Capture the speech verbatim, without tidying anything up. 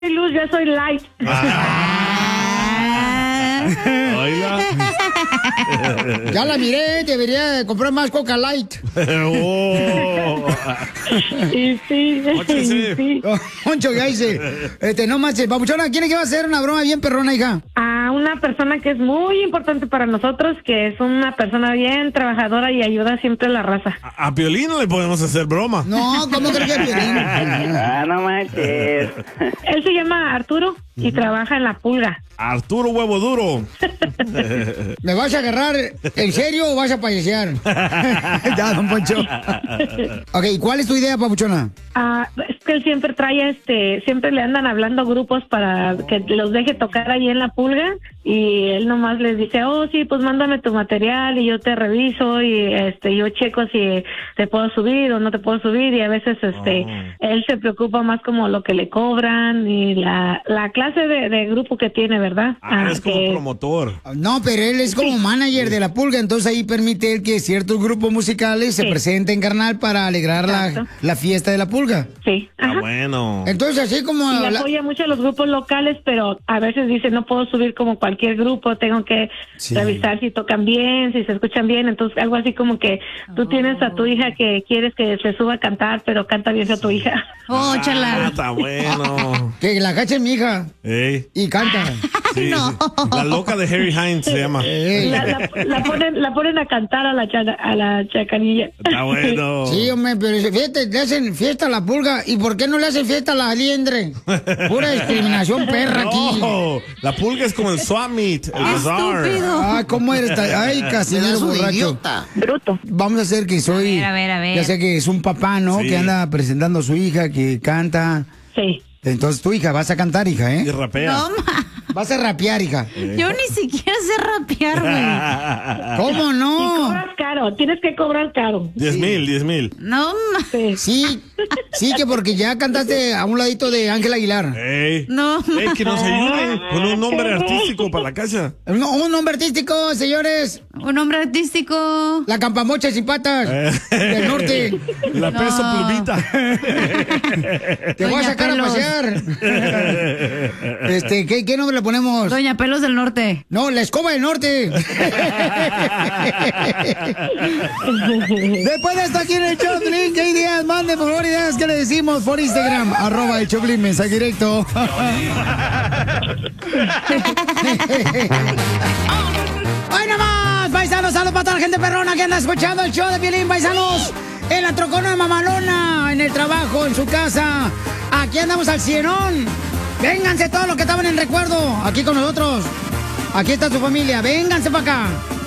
Luz, ya soy light. Oiga. Ya la miré, debería comprar más Coca Light. Oh. Y sí, y sí. Poncho, ya dice. Este, no manches, papuchona, ¿quién es que va a hacer una broma bien perrona, hija? A una persona que es muy importante para nosotros, que es una persona bien trabajadora y ayuda siempre a la raza. A, a Piolín no le podemos hacer broma. No, ¿cómo crees que es Piolín? Ah, no manches. Él se llama Arturo y trabaja en La Pulga. Arturo Huevo Duro. ¿Me vas a agarrar en serio o vas a payasear? Ya, don Poncho. Ok, ¿cuál es tu idea, papuchona? Ah, es que él siempre trae, este, siempre le andan hablando grupos para que los deje tocar ahí en La Pulga y él nomás les dice, oh sí, pues mándame tu material y yo te reviso y este, yo checo si te puedo subir o no te puedo subir y a veces, este, oh. él se preocupa más como lo que le cobran y la, la clase de, de grupo que tiene, ¿verdad? Ah, ah, es como que... promotor. No, pero él es como manager de La Pulga, entonces ahí permite él que ciertos grupos musicales se sí. presenten, carnal, para alegrar la, la fiesta de La Pulga. Sí. Ah, bueno. Entonces así como... Y la... apoya mucho a los grupos locales, pero a veces dice, no puedo subir como cualquier grupo, tengo que sí. revisar si tocan bien, si se escuchan bien, entonces algo así como que tú oh. tienes a tu hija que quieres que se suba a cantar, pero canta bien a tu hija. Oh, chala. Ah, está bueno. Que la cache mi hija. Ey. Y canta. Sí, no. sí. La loca de Harry Hines se llama. La, la, la, ponen, la ponen a cantar a la, chaca, a la chacanilla. Está bueno. Sí, hombre, pero fíjate, le hacen fiesta a La Pulga. ¿Y por qué no le hacen fiesta a la liendre? Pura discriminación perra aquí. No, La Pulga es como el swap meet, el bazaar. Ah, ¿cómo eres? Ay, Casimiro borracho. Bruto. Vamos a hacer que soy... A ver, a ver, a ver. Ya sé que es un papá, ¿no? Sí. Que anda presentando a su hija, que canta. Sí. Entonces tu hija, vas a cantar, hija, ¿eh? Y rapea. No, ma. Vas a rapear, hija. Yo ni siquiera sé rapear, güey. ¿Cómo Y no? cobras caro, tienes que cobrar caro. Diez mil, diez mil. No, ma. Sí. Sí, sí, que porque ya cantaste a un ladito de Ángel Aguilar. Ey. No, Ey, que nos ayuden con un nombre artístico para la casa. No, un nombre artístico, señores. un nombre artístico. La Campamocha sin patas del norte. La No. peso plumita. Te voy a Doña sacar Pelos. a pasear. Este, ¿qué, qué nombre le ponemos? Doña Pelos del Norte. No, la escoba del norte. Después de esto aquí en el Choplin, ¿qué ideas? Manden por favor ideas que le decimos por Instagram, arroba el Choplin, mensaje directo. ¡Ay, nomás! Paisanos, saludos para toda la gente perrona que anda escuchando el show de Piolín, paisanos. En la trocona de Mamalona, en el trabajo, en su casa. Aquí andamos al cienón. Vénganse todos los que estaban en recuerdo, aquí con nosotros. Aquí está su familia, vénganse para acá.